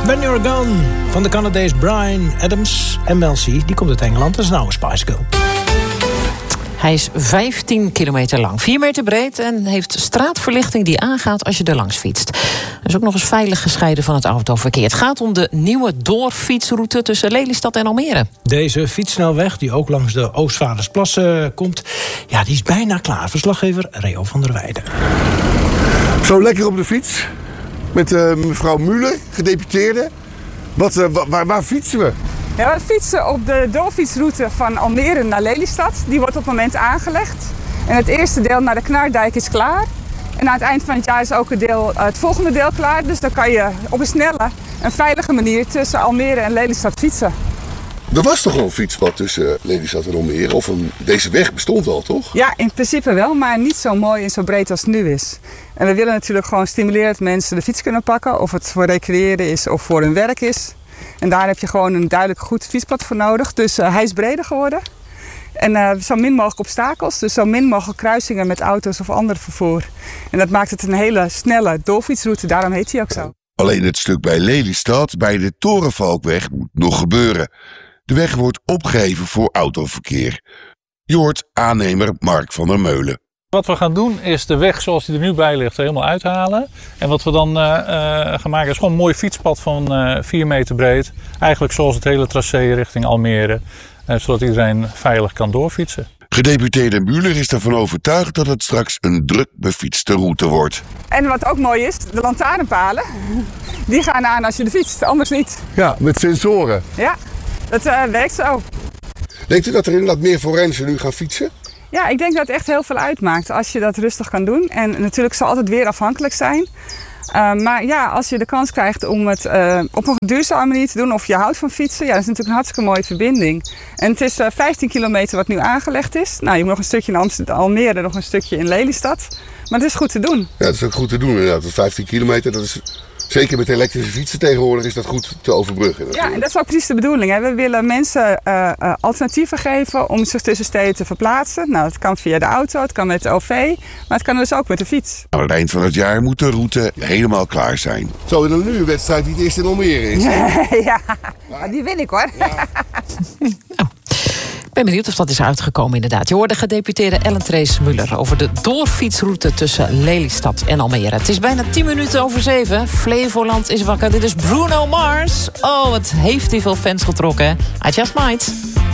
When You're Gone van de Canadees Bryan Adams. En Mel C, die komt uit Engeland. Dat is nou een Spice Girl. Hij is 15 kilometer lang, 4 meter breed en heeft straatverlichting die aangaat als je er langs fietst. Hij is ook nog eens veilig gescheiden van het autoverkeer. Het gaat om de nieuwe doorfietsroute tussen Lelystad en Almere. Deze fietssnelweg, die ook langs de Oostvaardersplassen komt, ja, die is bijna klaar. Verslaggever Reo van der Weijden. Zo lekker op de fiets met mevrouw Muller, gedeputeerde. Waar fietsen we? Ja, we fietsen op de doorfietsroute van Almere naar Lelystad. Die wordt op het moment aangelegd. En het eerste deel naar de Knardijk is klaar. En aan het eind van het jaar is ook het volgende deel klaar. Dus dan kan je op een snelle en veilige manier tussen Almere en Lelystad fietsen. Er was toch al een fietspad tussen Lelystad en Almere? Of deze weg bestond al, toch? Ja, in principe wel, maar niet zo mooi en zo breed als het nu is. En we willen natuurlijk gewoon stimuleren dat mensen de fiets kunnen pakken. Of het voor recreëren is of voor hun werk is. En daar heb je gewoon een duidelijk goed fietspad voor nodig. Dus hij is breder geworden. En zo min mogelijk obstakels. Dus zo min mogelijk kruisingen met auto's of ander vervoer. En dat maakt het een hele snelle doorfietsroute. Daarom heet hij ook zo. Alleen het stuk bij Lelystad, bij de Torenvalkweg, moet nog gebeuren. De weg wordt opgeheven voor autoverkeer. Je hoort aannemer Mark van der Meulen. Wat we gaan doen is de weg zoals die er nu bij ligt helemaal uithalen. En wat we dan gaan maken is gewoon een mooi fietspad van 4 meter breed. Eigenlijk zoals het hele tracé richting Almere. Zodat iedereen veilig kan doorfietsen. Gedeputeerde Muller is ervan overtuigd dat het straks een druk befietste route wordt. En wat ook mooi is, de lantaarnpalen. Die gaan aan als je de fietst, anders niet. Ja, met sensoren. Ja, dat werkt zo. Denkt u dat er inderdaad meer forensen nu gaan fietsen? Ja, ik denk dat het echt heel veel uitmaakt als je dat rustig kan doen. En natuurlijk zal altijd weer afhankelijk zijn. Maar ja, als je de kans krijgt om het op een duurzame manier te doen of je houdt van fietsen, ja, dat is natuurlijk een hartstikke mooie verbinding. En het is 15 kilometer wat nu aangelegd is. Nou, je moet nog een stukje in Amsterdam, Almere, nog een stukje in Lelystad. Maar het is goed te doen. Ja, het is ook goed te doen inderdaad. 15 kilometer, dat is... Zeker met elektrische fietsen tegenwoordig is dat goed te overbruggen. Ja, en dat is ook precies de bedoeling. Hè. We willen mensen alternatieven geven om zich tussen steden te verplaatsen. Nou, dat kan via de auto, het kan met de OV, maar het kan dus ook met de fiets. Aan het eind van het jaar moet de route helemaal klaar zijn. Zo, en dan nu een wedstrijd die het eerst in Almere is. Ja, die win ik hoor. Ja. Ik ben benieuwd of dat is uitgekomen inderdaad. Je hoorde gedeputeerde Ellen Trace Muller over de doorfietsroute tussen Lelystad en Almere. Het is bijna 7:10. Flevoland is wakker. Dit is Bruno Mars. Oh, wat heeft hij veel fans getrokken. I Just Might.